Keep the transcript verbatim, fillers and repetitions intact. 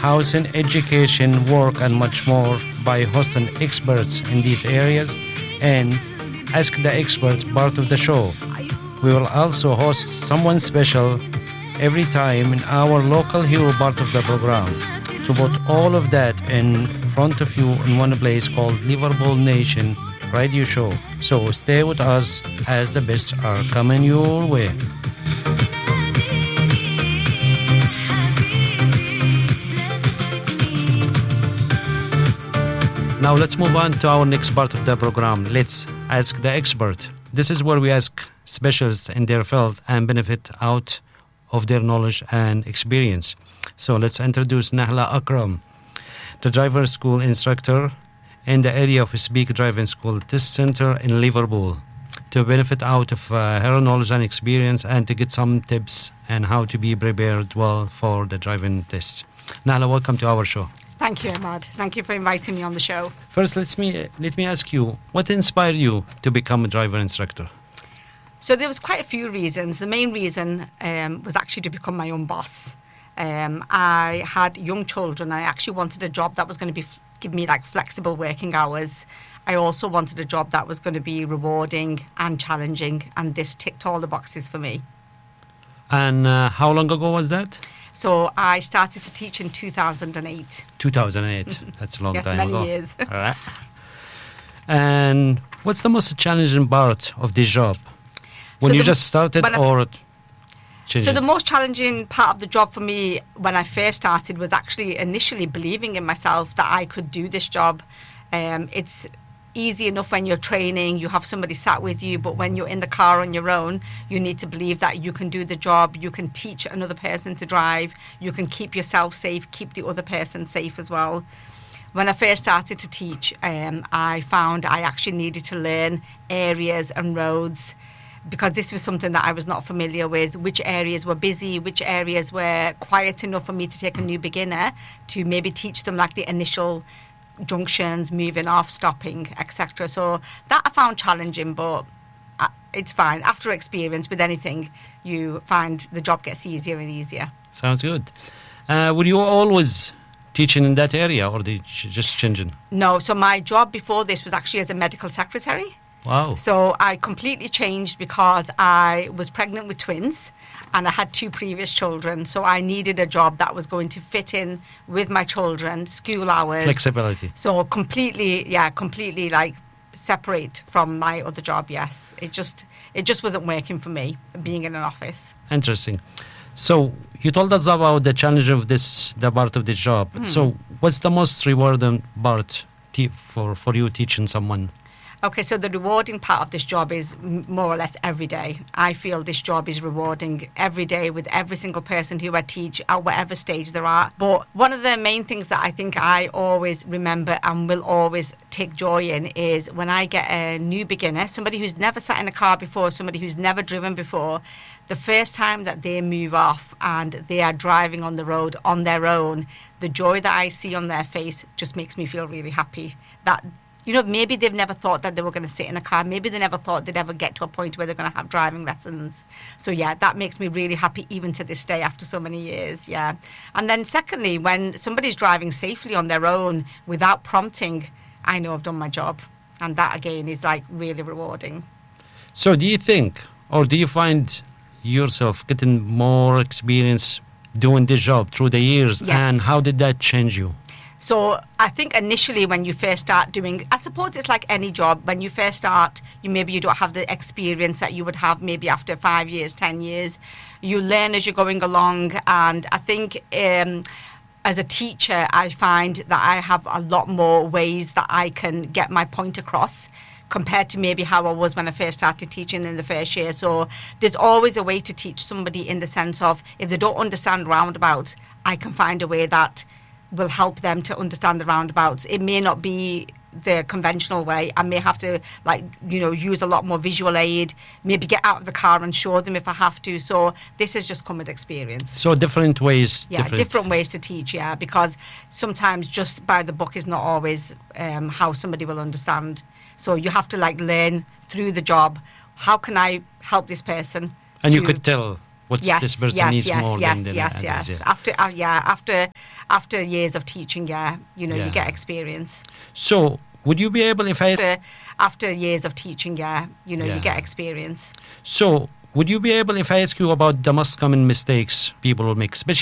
housing, education, work, and much more by hosting experts in these areas and Ask the Expert part of the show. We will also host someone special every time in our local hero part of the program. To put all of that in front of you in one place called Liverpool Nation Radio Show. So stay with us as the best are coming your way. Now let's move on to our next part of the program. Let's Ask the Expert. This is where we ask specialists in their field and benefit out of their knowledge and experience. So let's introduce Nahla Akram, the driver school instructor in the area of Speak Driving School Test Center in Liverpool, to benefit out of uh, her knowledge and experience and to get some tips on how to be prepared well for the driving test. Nahla, welcome to our show. Thank you, Ahmad. Thank you for inviting me on the show. First, let me let me ask you, what inspired you to become a driver instructor? So there was quite a few reasons. The main reason um, was actually to become my own boss. Um, I had young children. I actually wanted a job that was going to be give me like flexible working hours. I also wanted a job that was going to be rewarding and challenging, and this ticked all the boxes for me. And uh, how long ago was that? So I started to teach in two thousand eight. two thousand eight. That's a long yes, time many ago. years. All right. And what's the most challenging part of this job? When So you the- just started when I- or changed So it? the most challenging part of the job for me when I first started was actually initially believing in myself that I could do this job. Um, it's easy enough when you're training, you have somebody sat with you, but when you're in the car on your own, you need to believe that you can do the job, you can teach another person to drive, you can keep yourself safe, keep the other person safe as well. When I first started to teach, um, I found I actually needed to learn areas and roads, because this was something that I was not familiar with, which areas were busy, which areas were quiet enough for me to take a new beginner to maybe teach them like the initial junctions, moving off, stopping, et cetera. So that I found challenging, but uh, it's fine. After experience with anything, you find the job gets easier and easier. Sounds good. Uh, were you always teaching in that area, or did you just changing? No, so my job before this was actually as a medical secretary. Wow. So I completely changed because I was pregnant with twins and I had two previous children. So I needed a job that was going to fit in with my children, school hours. Flexibility. So completely, yeah, completely like separate from my other job, yes. It just, it just wasn't working for me, being in an office. Interesting. So you told us about the challenge of this, the part of this job. Hmm. So what's the most rewarding part te- for, for you teaching someone? Okay, so the rewarding part of this job is m- more or less every day. I feel this job is rewarding every day with every single person who I teach at whatever stage they're at. But one of the main things that I think I always remember and will always take joy in is when I get a new beginner, somebody who's never sat in a car before, somebody who's never driven before, the first time that they move off and they are driving on the road on their own, the joy that I see on their face just makes me feel really happy. That You know, maybe they've never thought that they were going to sit in a car. Maybe they never thought they'd ever get to a point where they're going to have driving lessons. So, yeah, that makes me really happy even to this day after so many years, yeah. And then secondly, when somebody's driving safely on their own without prompting, I know I've done my job. And that, again, is, like, really rewarding. So do you think, or do you find yourself getting more experience doing this job through the years? Yes. And how did that change you? So I think initially when you first start doing, I suppose it's like any job. When you first start, you maybe you don't have the experience that you would have maybe after five years, ten years. You learn as you're going along. And I think um, as a teacher, I find that I have a lot more ways that I can get my point across compared to maybe how I was when I first started teaching in the first year. So there's always a way to teach somebody in the sense of if they don't understand roundabouts, I can find a way that will help them to understand the roundabouts. It may not be the conventional way. I may have to, like, you know, use a lot more visual aid, maybe get out of the car and show them if I have to. So this has just come with experience. So different ways. Yeah, different, different ways to teach, yeah, because sometimes just by the book is not always um, how somebody will understand. So you have to, like, learn through the job, how can I help this person? And you to- could tell what yes, this person yes, needs yes, more yes, than the yes, others. yes. Yeah. After, uh, yeah, after, after years of teaching, yeah, you know, Yeah. you get experience. So, would you be able, if I After, after years of teaching, yeah, you know, Yeah. you get experience. so would you be able, if I ask you about the most common mistakes people will make, especially